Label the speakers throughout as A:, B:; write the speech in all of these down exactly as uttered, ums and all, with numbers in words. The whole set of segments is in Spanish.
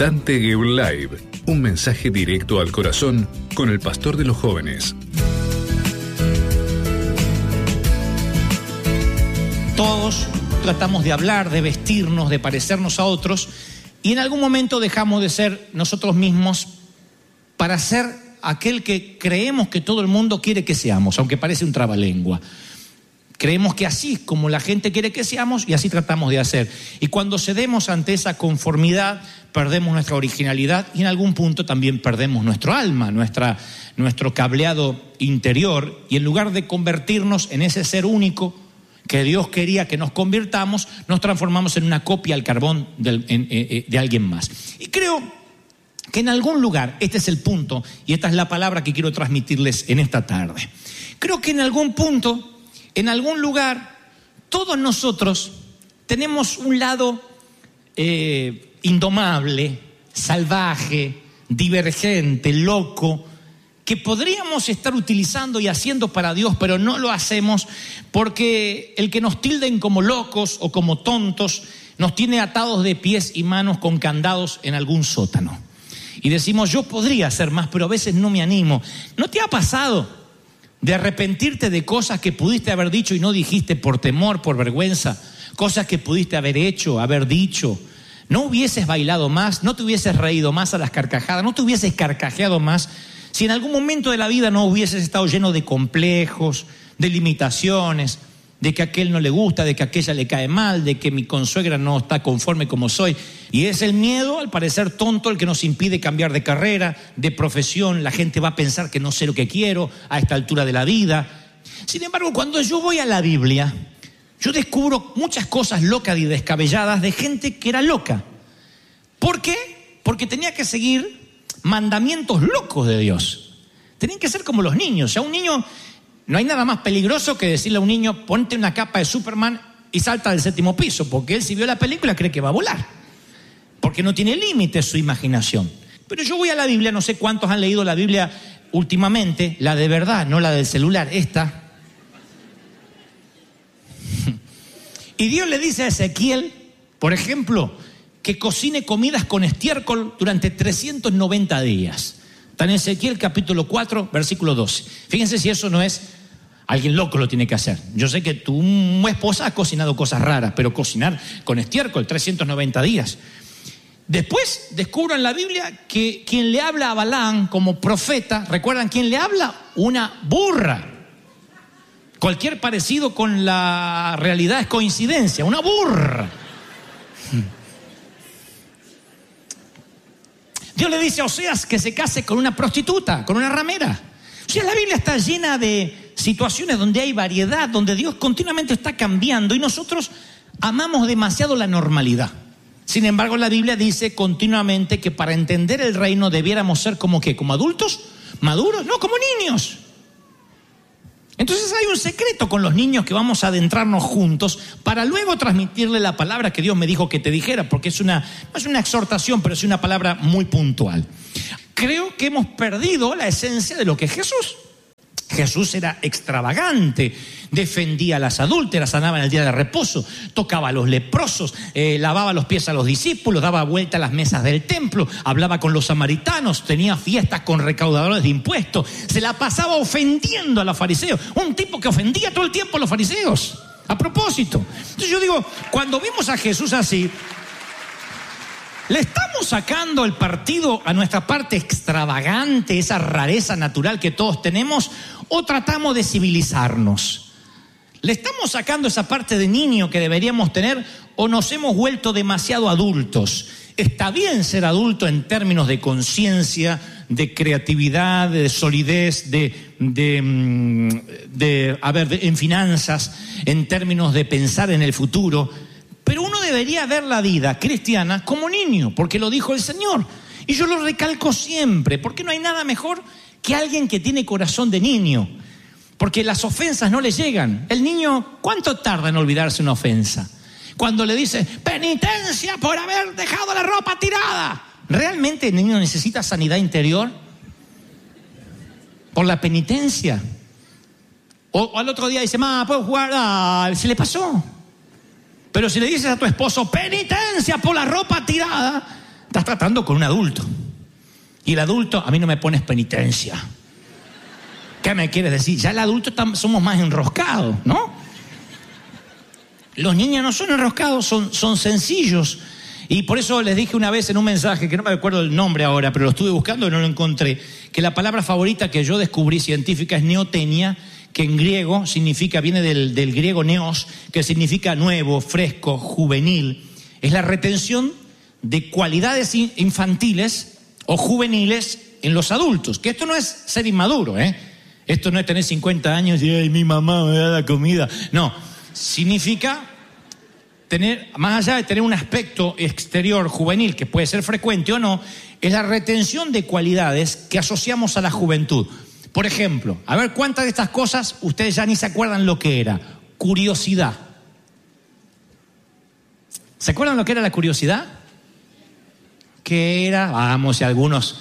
A: Dante Gebel Live, un mensaje directo al corazón con el pastor de los jóvenes.
B: Todos tratamos de hablar, de vestirnos, de parecernos a otros, y en algún momento dejamos de ser nosotros mismos para ser aquel que creemos que todo el mundo quiere que seamos, aunque parece un trabalengua. Creemos que así es como la gente quiere que seamos y así tratamos de hacer. Y cuando cedemos ante esa conformidad, perdemos nuestra originalidad y en algún punto también perdemos nuestro alma, nuestra, nuestro cableado interior. Y en lugar de convertirnos en ese ser único que Dios quería que nos convirtamos, nos transformamos en una copia al carbón de, en, en, de alguien más. Y creo que en algún lugar, este es el punto, y esta es la palabra que quiero transmitirles en esta tarde. Creo que en algún punto, en algún lugar, todos nosotros tenemos un lado eh, indomable, salvaje, divergente, loco, que podríamos estar utilizando y haciendo para Dios, pero no lo hacemos porque el que nos tilden como locos o como tontos nos tiene atados de pies y manos con candados en algún sótano. Y decimos, yo podría hacer más, pero a veces no me animo. ¿No te ha pasado de arrepentirte de cosas que pudiste haber dicho y no dijiste por temor, por vergüenza? Cosas que pudiste haber hecho, haber dicho. No hubieses bailado más, no te hubieses reído más a las carcajadas, no te hubieses carcajeado más si en algún momento de la vida no hubieses estado lleno de complejos, de limitaciones, de que a aquel no le gusta, de que a aquella le cae mal, de que mi consuegra no está conforme como soy. Y es el miedo, al parecer tonto, el que nos impide cambiar de carrera, de profesión. La gente va a pensar que no sé lo que quiero a esta altura de la vida. Sin embargo, cuando yo voy a la Biblia, yo descubro muchas cosas locas y descabelladas de gente que era loca. ¿Por qué? Porque tenía que seguir mandamientos locos de Dios. Tenían que ser como los niños. O sea, un niño... No hay nada más peligroso que decirle a un niño, ponte una capa de Superman y salta del séptimo piso, porque él, si vio la película, cree que va a volar, porque no tiene límite su imaginación. Pero yo voy a la Biblia, no sé cuántos han leído la Biblia últimamente, la de verdad, no la del celular, esta. Y Dios le dice a Ezequiel, por ejemplo, que cocine comidas con estiércol durante trescientos noventa días. Está en Ezequiel capítulo cuatro, versículo doce. Fíjense si eso no es... Alguien loco lo tiene que hacer. Yo sé que tu esposa ha cocinado cosas raras, pero cocinar con estiércol trescientos noventa días. Después descubro en la Biblia que quien le habla a Balaam como profeta, ¿recuerdan quién le habla? Una burra. Cualquier parecido con la realidad es coincidencia, una burra. Dios le dice a Oseas que se case con una prostituta, con una ramera. O sea, la Biblia está llena de situaciones donde hay variedad, donde Dios continuamente está cambiando y nosotros amamos demasiado la normalidad. Sin embargo, la Biblia dice continuamente que para entender el reino debiéramos ser como ¿qué? ¿Como adultos? ¿Maduros? No, como niños. Entonces hay un secreto con los niños que vamos a adentrarnos juntos para luego transmitirle la palabra que Dios me dijo que te dijera, porque es una, no es una exhortación, pero es una palabra muy puntual. Creo que hemos perdido la esencia de lo que es Jesús. Jesús era extravagante, defendía a las adúlteras, sanaba en el día de reposo, tocaba a los leprosos, eh, lavaba los pies a los discípulos, daba vuelta a las mesas del templo, hablaba con los samaritanos, tenía fiestas con recaudadores de impuestos, se la pasaba ofendiendo a los fariseos, un tipo que ofendía todo el tiempo a los fariseos, a propósito. Entonces yo digo, cuando vimos a Jesús así, ¿le estamos sacando el partido a nuestra parte extravagante, esa rareza natural que todos tenemos, o tratamos de civilizarnos? ¿Le estamos sacando esa parte de niño que deberíamos tener o nos hemos vuelto demasiado adultos? Está bien ser adulto en términos de conciencia, de creatividad, de solidez, de, de, de, a ver, de, en finanzas, en términos de pensar en el futuro. Pero uno debería ver la vida cristiana como niño, porque lo dijo el Señor. Y yo lo recalco siempre, porque no hay nada mejor que alguien que tiene corazón de niño. Porque las ofensas no le llegan. El niño, ¿cuánto tarda en olvidarse una ofensa? Cuando le dice, penitencia por haber dejado la ropa tirada. ¿Realmente el niño necesita sanidad interior? Por la penitencia. O al otro día dice, mamá, ¿puedo jugar? Ah, se le pasó. Pero si le dices a tu esposo, penitencia por la ropa tirada, Estás tratando con un adulto. Y el adulto, a mí no me pones penitencia. ¿Qué me quieres decir? Ya el adulto tam- somos más enroscados, ¿no? Los niños no son enroscados, son, son sencillos. Y por eso les dije una vez en un mensaje, que no me acuerdo el nombre ahora, pero lo estuve buscando y no lo encontré, que la palabra favorita que yo descubrí científica es neotenia, que en griego significa, viene del, del griego neos, que significa nuevo, fresco, juvenil. Es la retención de cualidades infantiles o juveniles en los adultos. Que esto no es ser inmaduro, ¿eh? Esto no es tener cincuenta años y ay, mi mamá me da la comida. No, significa tener, más allá de tener un aspecto exterior juvenil, que puede ser frecuente o no, es la retención de cualidades que asociamos a la juventud. Por ejemplo, a ver cuántas de estas cosas ustedes ya ni se acuerdan lo que era. Curiosidad. ¿Se acuerdan lo que era la curiosidad? ¿Qué era? Vamos, y algunos.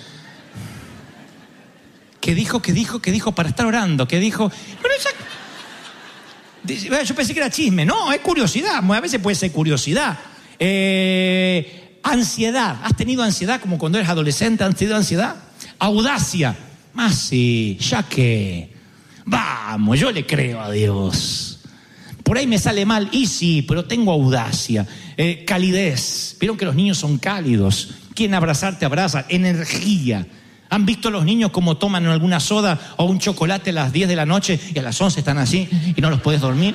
B: ¿Qué dijo? ¿Qué dijo? ¿Qué dijo? Para estar orando. ¿Qué dijo? Pero esa... Yo pensé que era chisme. No, es curiosidad. A veces puede ser curiosidad. Eh, ansiedad. ¿Has tenido ansiedad como cuando eres adolescente? ¿Has tenido ansiedad? Audacia. Más sí, ya que... Vamos, yo le creo a Dios. Por ahí me sale mal, y sí, pero tengo audacia. Eh, calidez. Vieron que los niños son cálidos. Quieren abrazarte, abraza. Energía. ¿Han visto los niños cómo toman alguna soda o un chocolate a las diez de la noche y a las once están así y no los puedes dormir?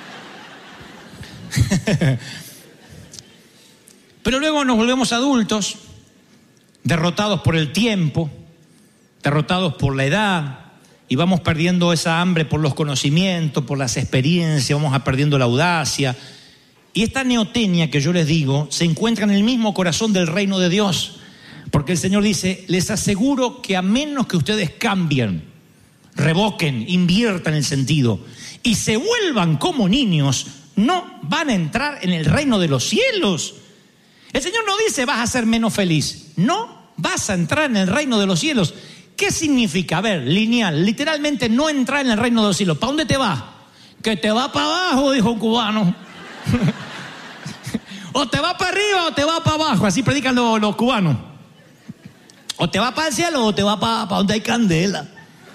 B: Pero luego nos volvemos adultos, derrotados por el tiempo, derrotados por la edad, y vamos perdiendo esa hambre por los conocimientos, por las experiencias, vamos a perdiendo la audacia. Y esta neotenia que yo les digo se encuentra en el mismo corazón del reino de Dios. Porque el Señor dice, les aseguro que a menos que ustedes cambien, revoquen, inviertan el sentido y se vuelvan como niños, no van a entrar en el reino de los cielos. El Señor no dice vas a ser menos feliz, no vas a entrar en el reino de los cielos. ¿Qué significa? A ver, lineal, literalmente no entrar en el reino de los cielos. ¿Para dónde te vas? Que te va para abajo, dijo un cubano. O te va para arriba o te va para abajo, así predican los, los cubanos. O te va para el cielo o te va para, para donde hay candela.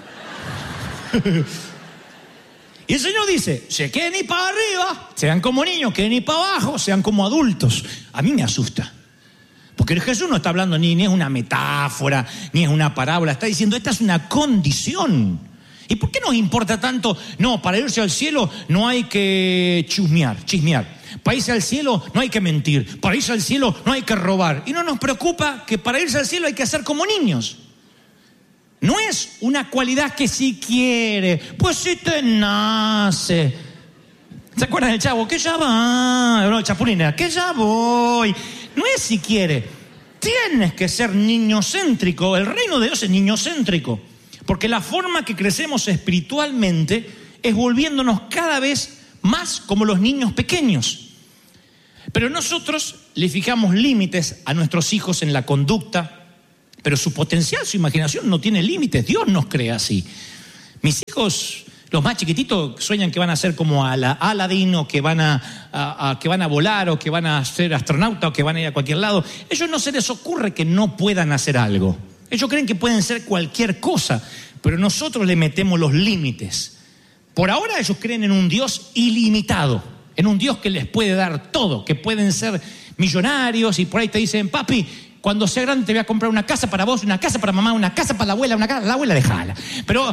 B: Y el Señor dice, se queden ir para arriba, sean como niños, queden ir para abajo, sean como adultos. A mí me asusta. Porque Jesús no está hablando ni, ni es una metáfora, ni es una parábola. Está diciendo, esta es una condición. ¿Y por qué nos importa tanto? No, para irse al cielo no hay que chusmear, chismear. Para irse al cielo no hay que mentir. Para irse al cielo no hay que robar. Y no nos preocupa que para irse al cielo hay que hacer como niños. No es una cualidad que si quiere, pues si te nace. ¿Se acuerdan del chavo? Que ya va, no, chapulina, que ya voy. No es si quiere. Tienes que ser niñocéntrico. El reino de Dios es niñocéntrico. Porque la forma que crecemos espiritualmente es volviéndonos cada vez más como los niños pequeños. Pero nosotros le fijamos límites a nuestros hijos en la conducta, pero su potencial, su imaginación no tiene límites. Dios nos crea así. Mis hijos, los más chiquititos, sueñan que van a ser como a la Aladín, o que van a, a, a, que van a volar, o que van a ser astronautas, o que van a ir a cualquier lado. A ellos no se les ocurre que no puedan hacer algo. Ellos creen que pueden ser cualquier cosa, pero nosotros le metemos los límites. Por ahora ellos creen en un Dios ilimitado, en un Dios que les puede dar todo, que pueden ser millonarios, y por ahí te dicen, papi, cuando sea grande te voy a comprar una casa para vos, una casa para mamá, una casa para la abuela, una casa, la abuela dejala. Pero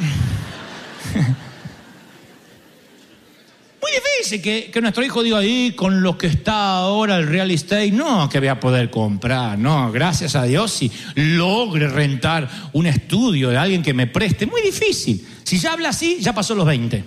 B: muy difícil que, que nuestro hijo diga, ahí con lo que está ahora el real estate, no, que voy a poder comprar, no, gracias a Dios si logre rentar un estudio de alguien que me preste. Muy difícil. Si ya habla así, ya pasó los veinte.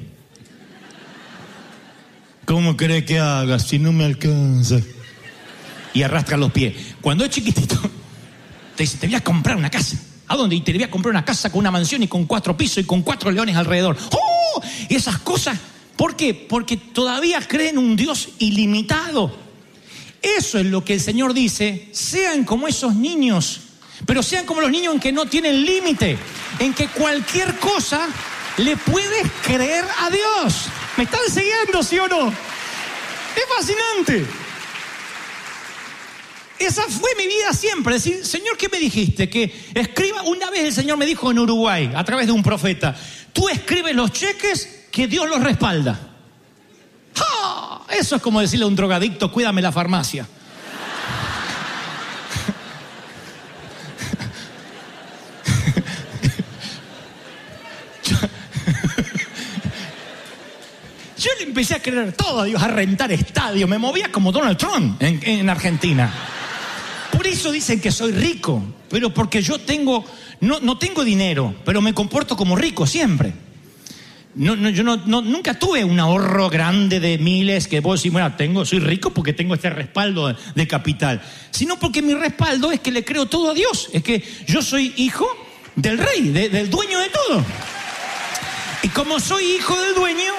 B: ¿Cómo cree que haga si no me alcanza? Y arrastra los pies. Cuando es chiquitito, te dice, te voy a comprar una casa. ¿A dónde? Y te voy a comprar una casa con una mansión y con cuatro pisos y con cuatro leones alrededor. ¡Oh! Y esas cosas. ¿Por qué? Porque todavía creen un Dios ilimitado. Eso es lo que el Señor dice. Sean como esos niños. Pero sean como los niños en que no tienen límite. En que cualquier cosa le puedes creer a Dios. ¿Me están siguiendo, sí o no? Es fascinante. Esa fue mi vida siempre. Decir, Señor, ¿qué me dijiste? Que escriba. Una vez el Señor me dijo en Uruguay, a través de un profeta, tú escribes los cheques que Dios los respalda. ¡Ah! Eso es como decirle a un drogadicto, cuídame la farmacia. Yo le empecé a creer todo a Dios, a rentar estadios. Me movía como Donald Trump en, en Argentina. Por eso dicen que soy rico, pero porque yo tengo, no, no tengo dinero, pero me comporto como rico siempre. No, no, yo no, no, nunca tuve un ahorro grande de miles que vos decís, bueno, tengo, soy rico porque tengo este respaldo de, de capital. Sino porque mi respaldo es que le creo todo a Dios. Es que yo soy hijo del rey, de, del dueño de todo. Y como soy hijo del dueño,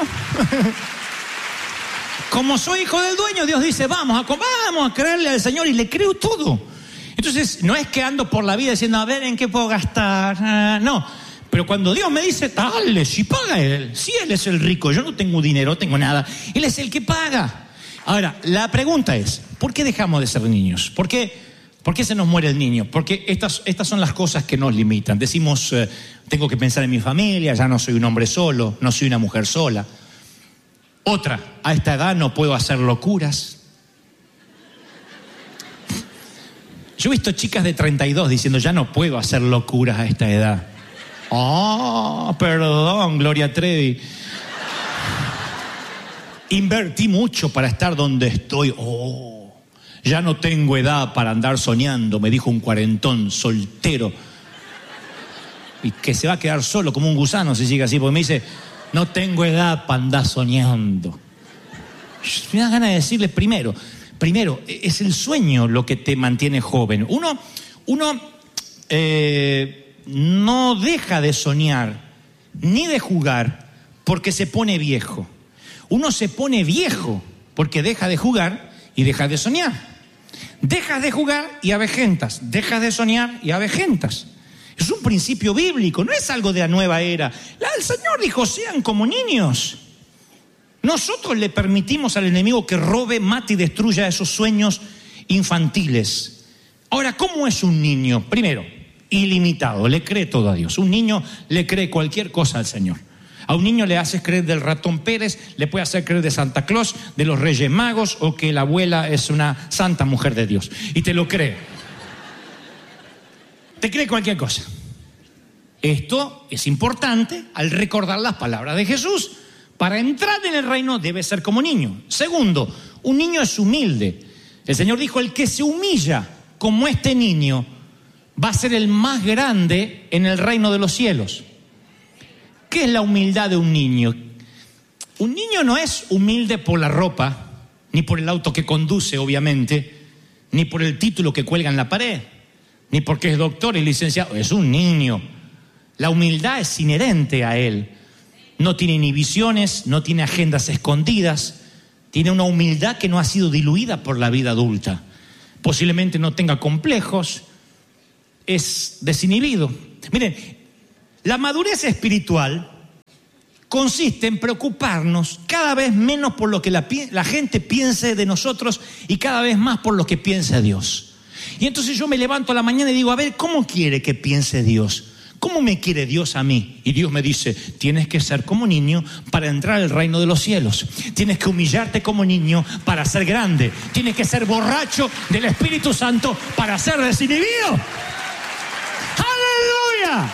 B: como soy hijo del dueño, Dios dice, vamos a, vamos a creerle al Señor y le creo todo. Entonces, no es que ando por la vida diciendo, a ver, ¿en qué puedo gastar? Ah, no, pero cuando Dios me dice, dale, si paga Él, si Él es el rico, yo no tengo dinero, no tengo nada, Él es el que paga. Ahora, la pregunta es, ¿por qué dejamos de ser niños? ¿Por qué? ¿Por qué se nos muere el niño? Porque estas, estas son las cosas que nos limitan. Decimos, eh, tengo que pensar en mi familia, ya no soy un hombre solo, no soy una mujer sola. Otra, a esta edad no puedo hacer locuras. Yo he visto chicas de treinta y dos diciendo, ya no puedo hacer locuras a esta edad. Oh, perdón, Gloria Trevi. Invertí mucho para estar donde estoy. Oh. Ya no tengo edad para andar soñando, me dijo un cuarentón soltero. Y que se va a quedar solo como un gusano si sigue así, porque me dice, no tengo edad para andar soñando. Me da ganas de decirle primero, primero, es el sueño lo que te mantiene joven. Uno, uno eh, no deja de soñar ni de jugar porque se pone viejo. Uno se pone viejo porque deja de jugar y deja de soñar. Dejas de jugar y avejentas. Dejas de soñar y avejentas. Es un principio bíblico, no es algo de la nueva era. El Señor dijo, sean como niños. Nosotros le permitimos al enemigo que robe, mate y destruya esos sueños infantiles. Ahora, ¿cómo es un niño? Primero, ilimitado, le cree todo a Dios. Un niño le cree cualquier cosa al Señor. A un niño le haces creer del ratón Pérez, le puede hacer creer de Santa Claus, de los Reyes Magos, o que la abuela es una santa mujer de Dios. Y te lo cree. Te cree cualquier cosa. Esto es importante al recordar las palabras de Jesús. Para entrar en el reino debe ser como niño. Segundo, un niño es humilde. El Señor dijo, el que se humilla como este niño va a ser el más grande en el reino de los cielos. ¿Qué es la humildad de un niño? Un niño no es humilde por la ropa, ni por el auto que conduce, obviamente, ni por el título que cuelga en la pared, ni porque es doctor y licenciado. Es un niño. La humildad es inherente a él. No tiene inhibiciones, no tiene agendas escondidas. Tiene una humildad que no ha sido diluida por la vida adulta. Posiblemente no tenga complejos. Es desinhibido. Miren, la madurez espiritual consiste en preocuparnos cada vez menos por lo que la, la gente piense de nosotros y cada vez más por lo que piense Dios. Y entonces yo me levanto a la mañana y digo, a ver, ¿cómo quiere que piense Dios? ¿Cómo me quiere Dios a mí? Y Dios me dice, tienes que ser como niño para entrar al reino de los cielos. Tienes que humillarte como niño para ser grande. Tienes que ser borracho del Espíritu Santo para ser desinhibido. ¡Aleluya!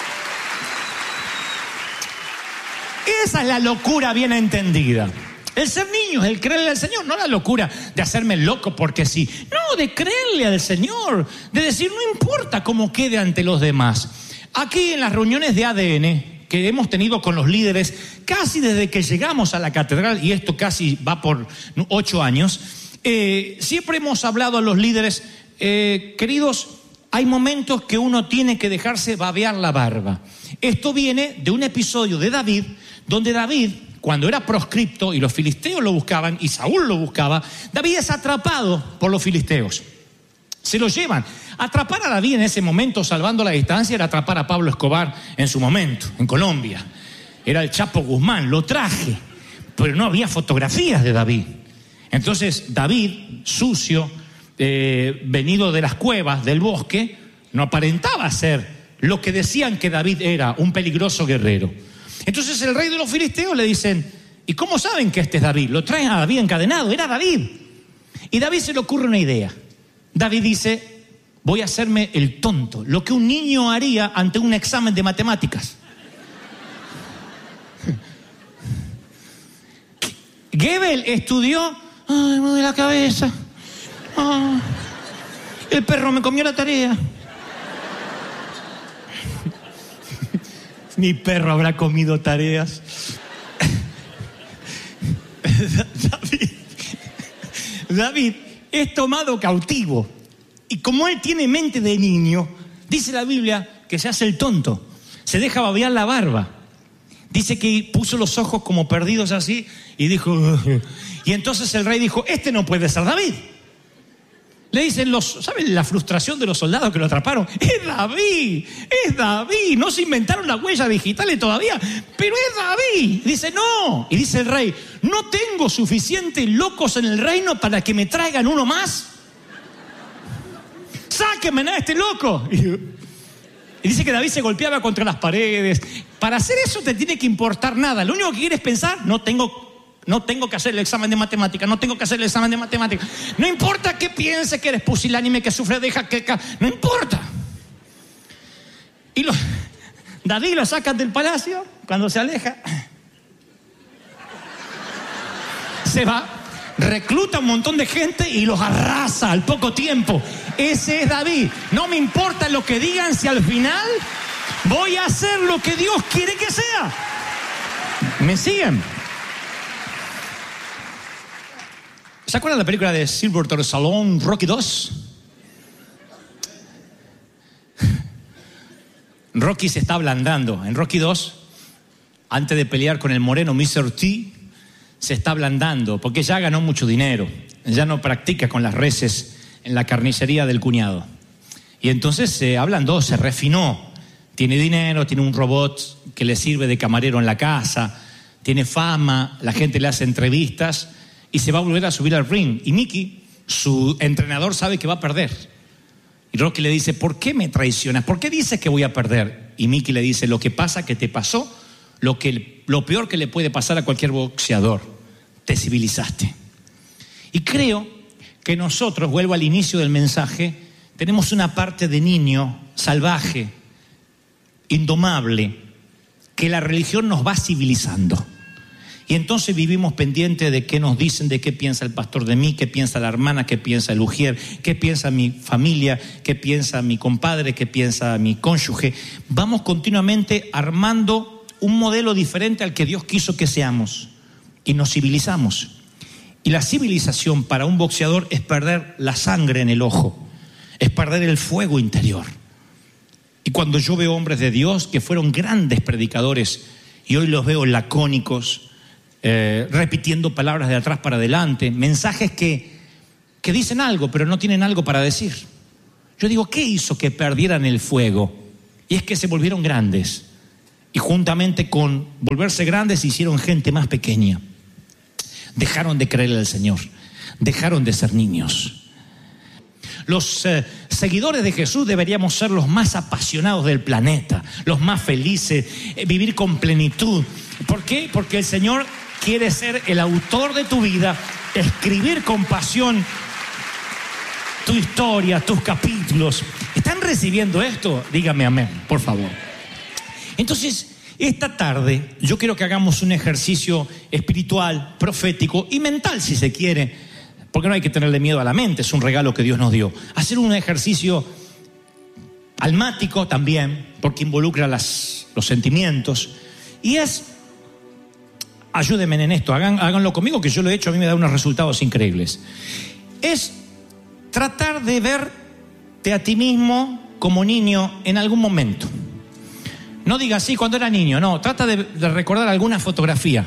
B: Esa es la locura bien entendida. El ser niño es el creerle al Señor, no la locura de hacerme loco porque sí. No, de creerle al Señor, de decir no importa cómo quede ante los demás. Aquí en las reuniones de A D N que hemos tenido con los líderes, casi desde que llegamos a la catedral, y esto casi va por ocho años, eh, siempre hemos hablado a los líderes, eh, queridos, hay momentos que uno tiene que dejarse babear la barba. Esto viene de un episodio de David, donde David, cuando era proscripto y los filisteos lo buscaban y Saúl lo buscaba, David es atrapado por los filisteos. Se lo llevan. Atrapar a David en ese momento, salvando la distancia, era atrapar a Pablo Escobar en su momento, en Colombia. Era el Chapo Guzmán, lo traje, pero no había fotografías de David. Entonces David, sucio, eh, venido de las cuevas, del bosque, no aparentaba ser lo que decían que David era, un peligroso guerrero. Entonces el rey de los filisteos le dicen, ¿y cómo saben que este es David? Lo traen a David encadenado, era David. Y David se le ocurre una idea. David dice, voy a hacerme el tonto, lo que un niño haría ante un examen de matemáticas. Gebel estudió, ay, me duele la cabeza, ay, el perro me comió la tarea. Mi perro habrá comido tareas. David, David es tomado cautivo. Y como él tiene mente de niño, dice la Biblia que se hace el tonto. Se deja babear la barba. Dice que puso los ojos como perdidos así y dijo... Uh, y entonces el rey dijo, este no puede ser David. Le dicen los... ¿Saben la frustración de los soldados que lo atraparon? ¡Es David! ¡Es David! No se inventaron las huellas digitales todavía, pero es David. Dice, no. Y dice el rey, ¿no tengo suficientes locos en el reino para que me traigan uno más? ¡Sáquenme a este loco! Y dice que David se golpeaba contra las paredes. Para hacer eso te tiene que importar nada. Lo único que quieres pensar, no tengo, no tengo que hacer el examen de matemática, no tengo que hacer el examen de matemática. No importa que piense que eres pusilánime, que sufre de jaqueca, no importa. Y lo, David lo sacan del palacio, cuando se aleja, se va, recluta un montón de gente y los arrasa al poco tiempo. Ese es David. No me importa lo que digan, si al final voy a hacer lo que Dios quiere que sea. ¿Me siguen? ¿Se acuerdan de la película de Sylvester Stallone, Rocky dos? Rocky se está ablandando. En Rocky dos, antes de pelear con el moreno mister T, se está ablandando porque ya ganó mucho dinero. Ya no practica con las reses en la carnicería del cuñado. Y entonces se ablandó, se refinó. Tiene dinero, tiene un robot que le sirve de camarero en la casa, tiene fama, la gente le hace entrevistas y se va a volver a subir al ring. Y Mickey, su entrenador, sabe que va a perder. Y Rocky le dice, ¿por qué me traicionas? ¿Por qué dices que voy a perder? Y Mickey le dice, lo que pasa que te pasó, lo, que, lo peor que le puede pasar a cualquier boxeador, te civilizaste. Y creo que nosotros, vuelvo al inicio del mensaje, tenemos una parte de niño salvaje, indomable, que la religión nos va civilizando. Y entonces vivimos pendientes de qué nos dicen, de qué piensa el pastor de mí, qué piensa la hermana, qué piensa el ujier, qué piensa mi familia, qué piensa mi compadre, qué piensa mi cónyuge. Vamos continuamente armando un modelo diferente al que Dios quiso que seamos y nos civilizamos. Y la civilización para un boxeador es perder la sangre en el ojo, es perder el fuego interior. Y cuando yo veo hombres de Dios que fueron grandes predicadores y hoy los veo lacónicos, eh, repitiendo palabras de atrás para adelante, mensajes que, que dicen algo pero no tienen algo para decir. Yo digo, ¿qué hizo que perdieran el fuego? Y es que se volvieron grandes y juntamente con volverse grandes se hicieron gente más pequeña. Dejaron de creerle al Señor, dejaron de ser niños. Los eh, seguidores de Jesús deberíamos ser los más apasionados del planeta, los más felices, eh, vivir con plenitud. ¿Por qué? Porque el Señor quiere ser el autor de tu vida, escribir con pasión tu historia, tus capítulos. ¿Están recibiendo esto? Dígame amén, por favor. Entonces, esta tarde yo quiero que hagamos un ejercicio espiritual, profético y mental, si se quiere, porque no hay que tenerle miedo a la mente, es un regalo que Dios nos dio. Hacer un ejercicio almático también, porque involucra las, los sentimientos, y es, ayúdenme en esto, hagan, háganlo conmigo, que yo lo he hecho, a mí me da unos resultados increíbles. Es tratar de verte a ti mismo como niño en algún momento. No digas, sí, cuando era niño, no, trata de, de recordar alguna fotografía.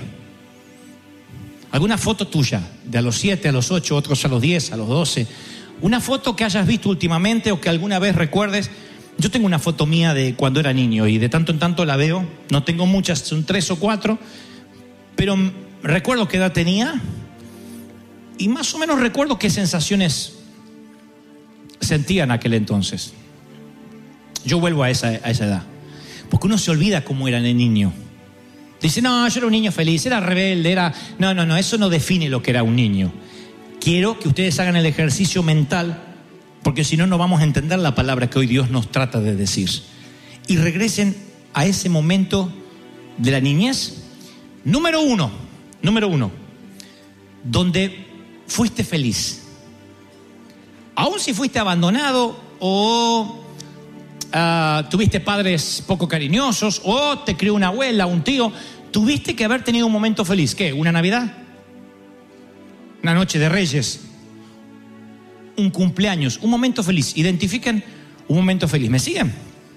B: Alguna foto tuya, de a los siete, a los ocho, otros a los diez, a los doce. Una foto que hayas visto últimamente o que alguna vez recuerdes. Yo tengo una foto mía de cuando era niño y de tanto en tanto la veo. No tengo muchas, son tres o cuatro. Pero recuerdo qué edad tenía y más o menos recuerdo qué sensaciones sentía en aquel entonces. Yo vuelvo a esa, a esa edad. Porque uno se olvida cómo era el niño. Dice, no, yo era un niño feliz, era rebelde, era... No, no, no, eso no define lo que era un niño. Quiero que ustedes hagan el ejercicio mental, porque si no, no vamos a entender la palabra que hoy Dios nos trata de decir. Y regresen a ese momento de la niñez. Número uno, número uno, donde fuiste feliz. Aún si fuiste abandonado o uh, tuviste padres poco cariñosos o te crió una abuela, un tío, tuviste que haber tenido un momento feliz. ¿Qué? ¿Una Navidad? ¿Una noche de Reyes? ¿Un cumpleaños? Un momento feliz. Identifiquen un momento feliz. ¿Me siguen?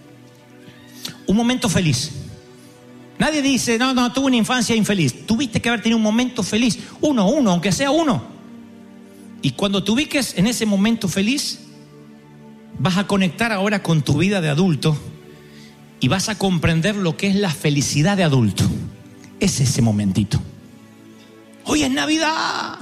B: Un momento feliz. Nadie dice, no, no, tuve una infancia infeliz. Tuviste que haber tenido un momento feliz. Uno, uno, aunque sea uno. Y cuando te ubiques en ese momento feliz, vas a conectar ahora con tu vida de adulto y vas a comprender lo que es la felicidad de adulto. Es ese momentito. Hoy es Navidad.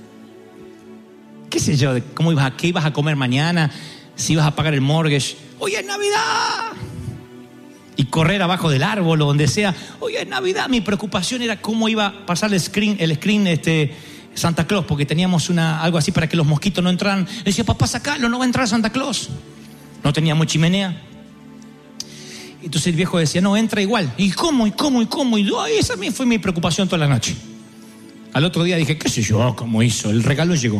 B: ¿Qué sé yo? ¿Cómo ibas a, qué ibas a comer mañana? Si ibas a pagar el mortgage. Hoy es Navidad. Y correr abajo del árbol o donde sea. Hoy es Navidad. Mi preocupación era cómo iba a pasar el screen, el screen este, Santa Claus, porque teníamos una, algo así para que los mosquitos no entraran. Le decía, papá, sacalo, no va a entrar Santa Claus. No teníamos chimenea. Entonces el viejo decía, no, entra igual. ¿Y cómo? ¿Y cómo? ¿Y cómo? Y ay, esa fue mi preocupación toda la noche. Al otro día dije, qué sé yo, cómo hizo. El regalo llegó.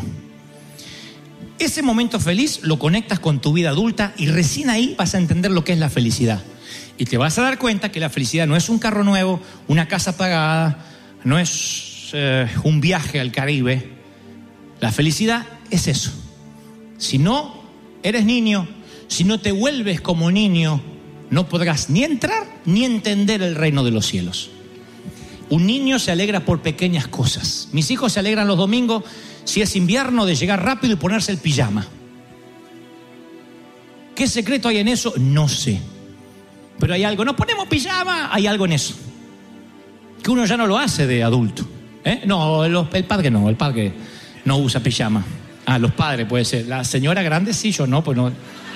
B: Ese momento feliz lo conectas con tu vida adulta y recién ahí vas a entender lo que es la felicidad. Y te vas a dar cuenta que la felicidad no es un carro nuevo, una casa pagada, no es eh, un viaje al Caribe. La felicidad es eso. Si no eres niño, si no te vuelves como niño, no podrás ni entrar ni entender el reino de los cielos. Un niño se alegra por pequeñas cosas. Mis hijos se alegran los domingos, si es invierno, de llegar rápido y ponerse el pijama. ¿Qué secreto hay en eso? No sé. Pero hay algo, no ponemos pijama, hay algo en eso. Que uno ya no lo hace de adulto. ¿Eh? No, el, el padre no, el padre no usa pijama. Ah, los padres puede ser. La señora grande sí, yo no, pues no.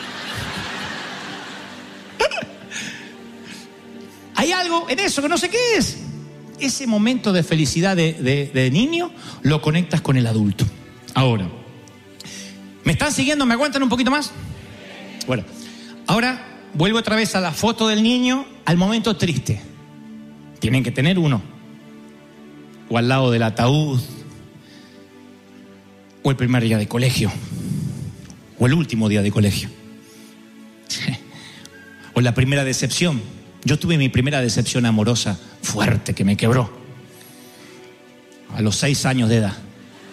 B: Hay algo en eso que no sé qué es. Ese momento de felicidad de, de, de niño lo conectas con el adulto. Ahora, ¿me están siguiendo? ¿Me aguantan un poquito más? Bueno, ahora vuelvo otra vez a la foto del niño, al momento triste. Tienen que tener uno. O al lado del ataúd. O el primer día de colegio. O el último día de colegio. O la primera decepción. Yo tuve mi primera decepción amorosa fuerte que me quebró. A los seis años de edad.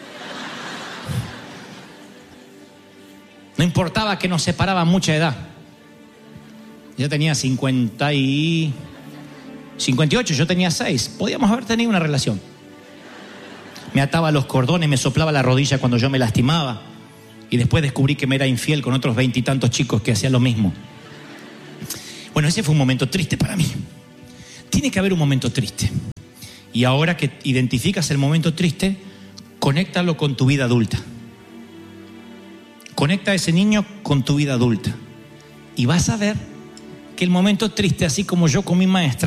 B: No importaba que nos separaba mucha edad. Yo tenía cincuenta y... cincuenta y ocho, yo tenía seis. Podíamos haber tenido una relación. Me ataba los cordones, me soplaba la rodilla cuando yo me lastimaba. Y después descubrí que me era infiel con otros veintitantos chicos que hacían lo mismo. Bueno, ese fue un momento triste para mí. Tiene que haber un momento triste. Y ahora que identificas el momento triste, conéctalo con tu vida adulta. Conecta a ese niño con tu vida adulta. Y vas a ver que el momento triste, así como yo con mi maestra,